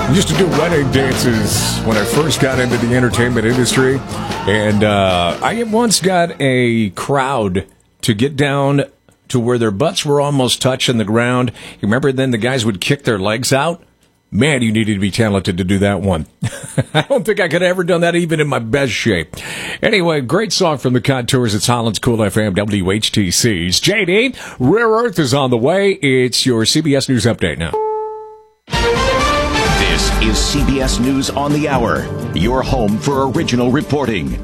I used to do wedding dances when I first got into the entertainment industry, and I once got a crowd to get down to where their butts were almost touching the ground. You remember then the guys would kick their legs out? Man, you needed to be talented to do that one. I don't think I could have ever done that even in my best shape. Anyway, great song from the Contours. It's Holland's Cool FM, WHTC's JD. Rare Earth is on the way. It's your CBS News Update now. This is CBS News on the Hour, your home for original reporting.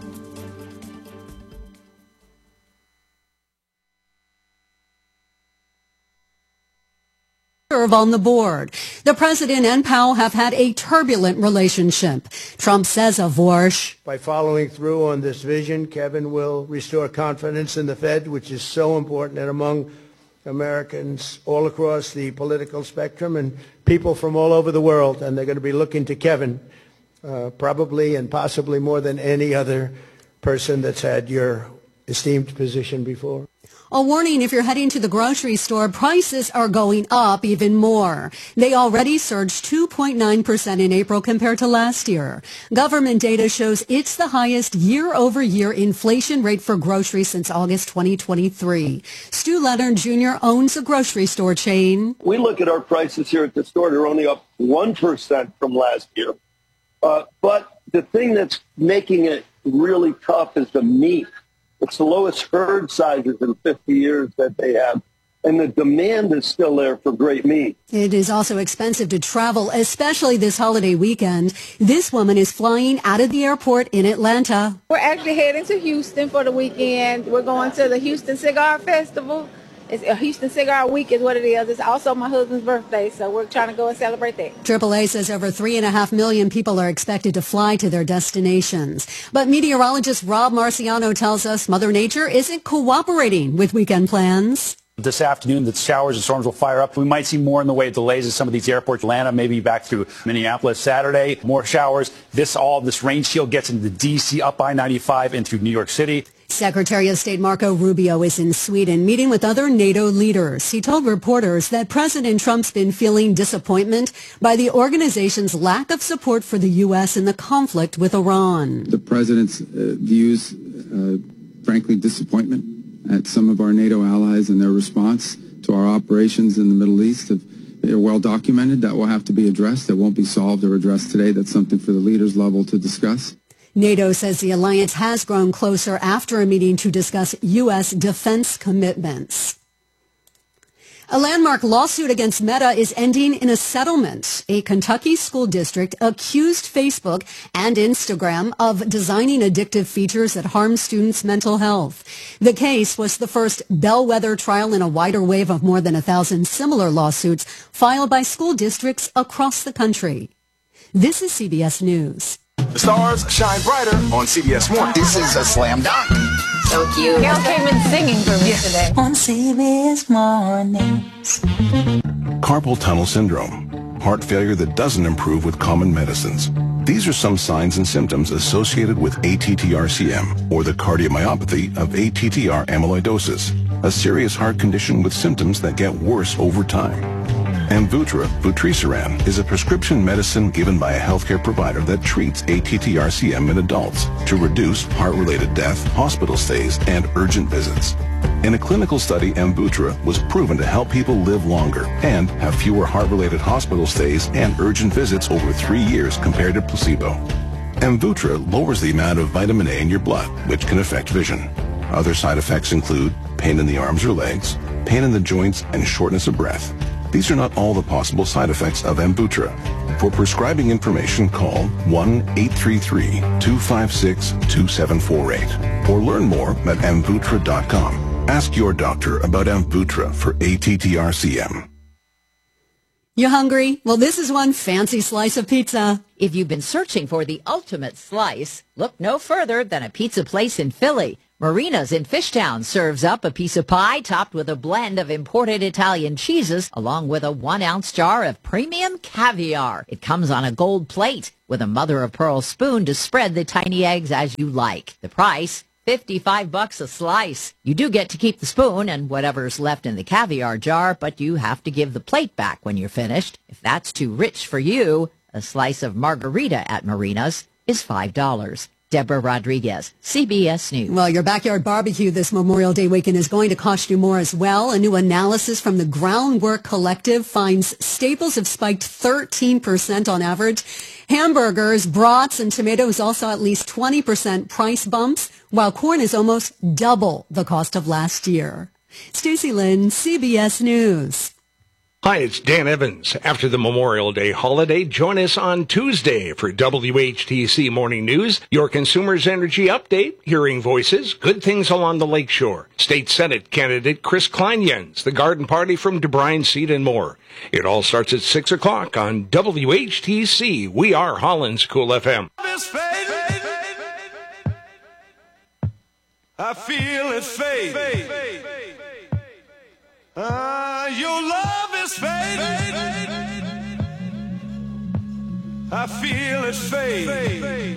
On the board. The president and Powell have had a turbulent relationship. Trump says of Warsh, by following through on this vision, Kevin will restore confidence in the Fed, which is so important and among Americans all across the political spectrum and people from all over the world. And they're going to be looking to Kevin probably and possibly more than any other person that's had your esteemed position before. A warning if you're heading to the grocery store, prices are going up even more. They already surged 2.9% in April compared to last year. Government data shows it's the highest year-over-year inflation rate for groceries since August 2023. Stu Leonard Jr. owns a grocery store chain. We look at our prices here at the store. They're only up 1% from last year. But the thing that's making it really tough is the meat. It's the lowest herd sizes in 50 years that they have. And the demand is still there for great meat. It is also expensive to travel, especially this holiday weekend. This woman is flying out of the airport in Atlanta. We're actually heading to Houston for the weekend. We're going to the Houston Cigar Festival. It's a Houston Cigar Week is what it is. It's also my husband's birthday, so we're trying to go and celebrate that. AAA says over 3.5 million people are expected to fly to their destinations. But meteorologist Rob Marciano tells us Mother Nature isn't cooperating with weekend plans. This afternoon, the showers and storms will fire up. We might see more in the way of delays at some of these airports. Atlanta, maybe back through Minneapolis Saturday. More showers. This rain shield gets into the D.C. up I-95 and through New York City. Secretary of State Marco Rubio is in Sweden meeting with other NATO leaders. He told reporters that President Trump's been feeling disappointment by the organization's lack of support for the U.S. in the conflict with Iran. The president's views, frankly, disappointment at some of our NATO allies and their response to our operations in the Middle East are well documented. That will have to be addressed. That won't be solved or addressed today. That's something for the leaders level to discuss. NATO says the alliance has grown closer after a meeting to discuss U.S. defense commitments. A landmark lawsuit against Meta is ending in a settlement. A Kentucky school district accused Facebook and Instagram of designing addictive features that harm students' mental health. The case was the first bellwether trial in a wider wave of more than 1,000 similar lawsuits filed by school districts across the country. This is CBS News. The stars shine brighter on CBS Morning. This is a slam dunk. So cute. Gail came in singing for me today. On CBS Mornings. Carpal tunnel syndrome, heart failure that doesn't improve with common medicines. These are some signs and symptoms associated with ATTR-CM, or the cardiomyopathy of ATTR amyloidosis, a serious heart condition with symptoms that get worse over time. Amvuttra, vutrisiran, is a prescription medicine given by a healthcare provider that treats ATTR-CM in adults to reduce heart-related death, hospital stays, and urgent visits. In a clinical study, Amvuttra was proven to help people live longer and have fewer heart-related hospital stays and urgent visits over 3 years compared to placebo. Amvuttra lowers the amount of vitamin A in your blood, which can affect vision. Other side effects include pain in the arms or legs, pain in the joints, and shortness of breath. These are not all the possible side effects of Amvuttra. For prescribing information, call 1-833-256-2748 or learn more at Amvuttra.com. Ask your doctor about Amvuttra for ATTR-CM. You hungry? Well, this is one fancy slice of pizza. If you've been searching for the ultimate slice, look no further than a pizza place in Philly. Marina's in Fishtown serves up a piece of pie topped with a blend of imported Italian cheeses along with a 1-ounce jar of premium caviar. It comes on a gold plate with a mother-of-pearl spoon to spread the tiny eggs as you like. The price, $55 a slice. You do get to keep the spoon and whatever's left in the caviar jar, but you have to give the plate back when you're finished. If that's too rich for you, a slice of margarita at Marina's is $5. Deborah Rodriguez, CBS News. Well, your backyard barbecue this Memorial Day weekend is going to cost you more as well. A new analysis from the Groundwork Collective finds staples have spiked 13% on average. Hamburgers, brats, and tomatoes also at least 20% price bumps, while corn is almost double the cost of last year. Stacey Lynn, CBS News. Hi, it's Dan Evans. After the Memorial Day holiday, join us on Tuesday for WHTC Morning News, your Consumers Energy Update, hearing voices, good things along the lakeshore, State Senate candidate Chris Kleinjens, the garden party from DeBryan Seed, and more. It all starts at 6 o'clock on WHTC. We are Holland's Cool FM. I feel it fade. Your love is fading. I feel it fade.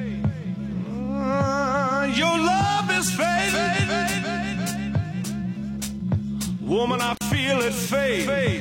Your love is fading. Woman, I feel it fade.